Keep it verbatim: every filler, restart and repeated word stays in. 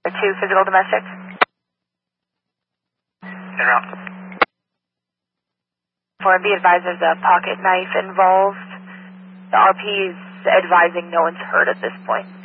Two physical domestic. En route. For be advised, there's a pocket knife involved. The R P is advising no one's hurt at this point.